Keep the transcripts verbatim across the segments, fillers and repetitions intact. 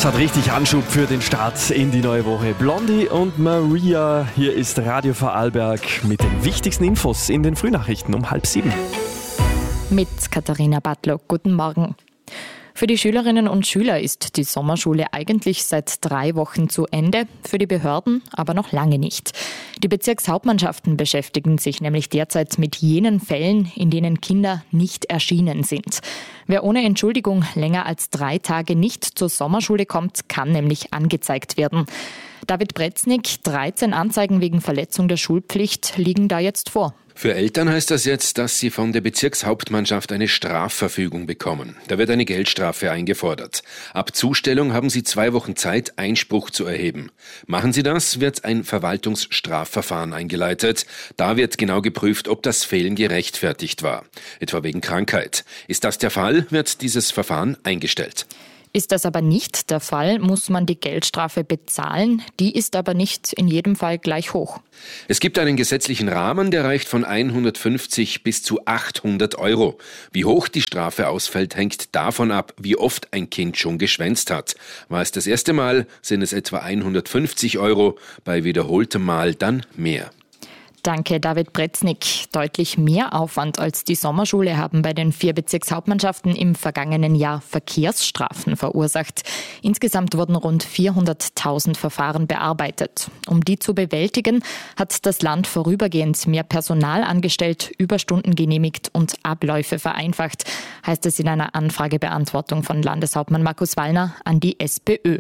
Das hat richtig Anschub für den Start in die neue Woche. Blondie und Maria, hier ist Radio Vorarlberg mit den wichtigsten Infos in den Frühnachrichten um halb sieben. Mit Katharina Bartlock, guten Morgen. Für die Schülerinnen und Schüler ist die Sommerschule eigentlich seit drei Wochen zu Ende, für die Behörden aber noch lange nicht. Die Bezirkshauptmannschaften beschäftigen sich nämlich derzeit mit jenen Fällen, in denen Kinder nicht erschienen sind. Wer ohne Entschuldigung länger als drei Tage nicht zur Sommerschule kommt, kann nämlich angezeigt werden. David Bretznik, dreizehn Anzeigen wegen Verletzung der Schulpflicht liegen da jetzt vor. Für Eltern heißt das jetzt, dass sie von der Bezirkshauptmannschaft eine Strafverfügung bekommen. Da wird eine Geldstrafe eingefordert. Ab Zustellung haben sie zwei Wochen Zeit, Einspruch zu erheben. Machen sie das, wird ein Verwaltungsstrafverfahren eingeleitet. Da wird genau geprüft, ob das Fehlen gerechtfertigt war. Etwa wegen Krankheit. Ist das der Fall, wird dieses Verfahren eingestellt. Ist das aber nicht der Fall, muss man die Geldstrafe bezahlen. Die ist aber nicht in jedem Fall gleich hoch. Es gibt einen gesetzlichen Rahmen, der reicht von hundertfünfzig bis zu achthundert Euro. Wie hoch die Strafe ausfällt, hängt davon ab, wie oft ein Kind schon geschwänzt hat. War es das erste Mal, sind es etwa hundertfünfzig Euro, bei wiederholtem Mal dann mehr. Danke, David Bretznik. Deutlich mehr Aufwand als die Sommerschule haben bei den vier Bezirkshauptmannschaften im vergangenen Jahr Verkehrsstrafen verursacht. Insgesamt wurden rund vierhunderttausend Verfahren bearbeitet. Um die zu bewältigen, hat das Land vorübergehend mehr Personal angestellt, Überstunden genehmigt und Abläufe vereinfacht, heißt es in einer Anfragebeantwortung von Landeshauptmann Markus Wallner an die SPÖ.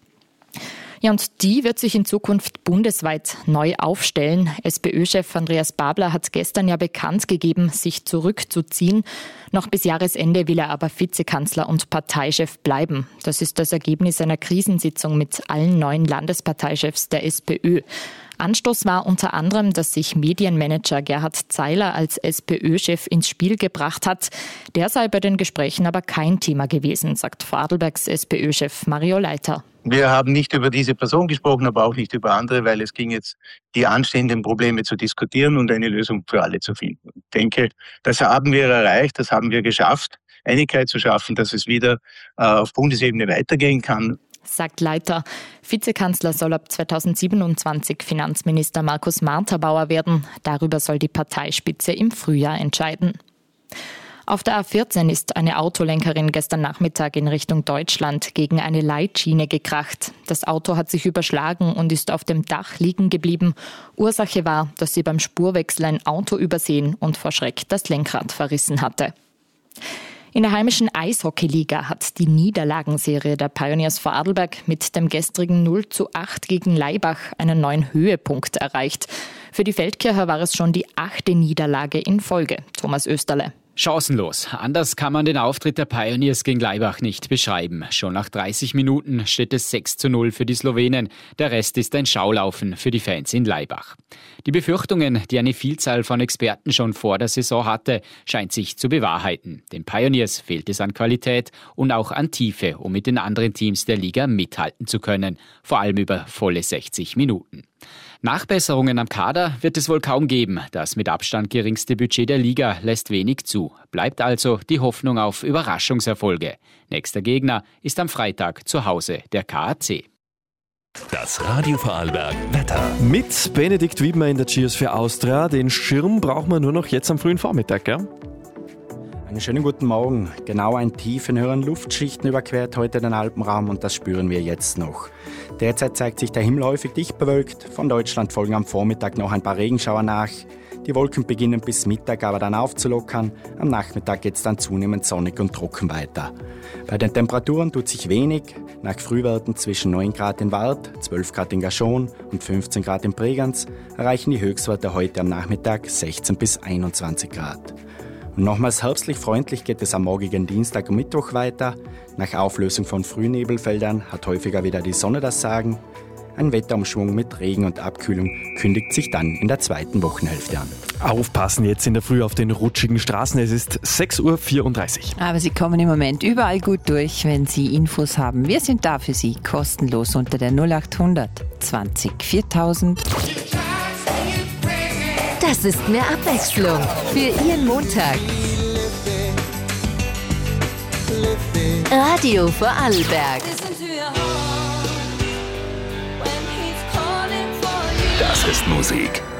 Ja, und die wird sich in Zukunft bundesweit neu aufstellen. SPÖ-Chef Andreas Babler hat gestern ja bekannt gegeben, sich zurückzuziehen. Noch bis Jahresende will er aber Vizekanzler und Parteichef bleiben. Das ist das Ergebnis einer Krisensitzung mit allen neuen Landesparteichefs der SPÖ. Anstoß war unter anderem, dass sich Medienmanager Gerhard Zeiler als SPÖ-Chef ins Spiel gebracht hat. Der sei bei den Gesprächen aber kein Thema gewesen, sagt Vorarlbergs SPÖ-Chef Mario Leiter. Wir haben nicht über diese Person gesprochen, aber auch nicht über andere, weil es ging jetzt, die anstehenden Probleme zu diskutieren und eine Lösung für alle zu finden. Ich denke, das haben wir erreicht, das haben wir geschafft, Einigkeit zu schaffen, dass es wieder äh, auf Bundesebene weitergehen kann. Sagt Leiter. Vizekanzler soll ab zweitausendsiebenundzwanzig Finanzminister Markus Marterbauer werden. Darüber soll die Parteispitze im Frühjahr entscheiden. Auf der A vierzehn ist eine Autolenkerin gestern Nachmittag in Richtung Deutschland gegen eine Leitschiene gekracht. Das Auto hat sich überschlagen und ist auf dem Dach liegen geblieben. Ursache war, dass sie beim Spurwechsel ein Auto übersehen und vor Schreck das Lenkrad verrissen hatte. In der heimischen Eishockeyliga hat die Niederlagenserie der Pioneers Vorarlberg mit dem gestrigen null zu acht gegen Laibach einen neuen Höhepunkt erreicht. Für die Feldkircher war es schon die achte Niederlage in Folge. Thomas Österle. Chancenlos. Anders kann man den Auftritt der Pioneers gegen Laibach nicht beschreiben. Schon nach dreißig Minuten steht es sechs zu null für die Slowenen. Der Rest ist ein Schaulaufen für die Fans in Laibach. Die Befürchtungen, die eine Vielzahl von Experten schon vor der Saison hatte, scheint sich zu bewahrheiten. Den Pioneers fehlt es an Qualität und auch an Tiefe, um mit den anderen Teams der Liga mithalten zu können. Vor allem über volle sechzig Minuten. Nachbesserungen am Kader wird es wohl kaum geben. Das mit Abstand geringste Budget der Liga lässt wenig zu. Bleibt also die Hoffnung auf Überraschungserfolge. Nächster Gegner ist am Freitag zu Hause der K A C. Das Radio Vorarlberg Wetter. Mit Benedikt Wiedmer in der Cheers für Austria. Den Schirm braucht man nur noch jetzt am frühen Vormittag, gell? Einen schönen guten Morgen. Genau ein Tief in höheren Luftschichten überquert heute den Alpenraum und das spüren wir jetzt noch. Derzeit zeigt sich der Himmel häufig dicht bewölkt. Von Deutschland folgen am Vormittag noch ein paar Regenschauer nach. Die Wolken beginnen bis Mittag aber dann aufzulockern. Am Nachmittag geht es dann zunehmend sonnig und trocken weiter. Bei den Temperaturen tut sich wenig. Nach Frühwerten zwischen neun Grad in Wald, zwölf Grad in Gaschon und fünfzehn Grad in Bregenz erreichen die Höchstwerte heute am Nachmittag sechzehn bis einundzwanzig Grad. Und nochmals herbstlich freundlich geht es am morgigen Dienstag und Mittwoch weiter. Nach Auflösung von Frühnebelfeldern hat häufiger wieder die Sonne das Sagen. Ein Wetterumschwung mit Regen und Abkühlung kündigt sich dann in der zweiten Wochenhälfte an. Aufpassen jetzt in der Früh auf den rutschigen Straßen. Es ist sechs Uhr vierunddreißig. Aber Sie kommen im Moment überall gut durch, wenn Sie Infos haben. Wir sind da für Sie, kostenlos unter der null achthundert zwanzig viertausend. Das ist mehr Abwechslung für Ihren Montag. Radio Vorarlberg. Das ist Musik.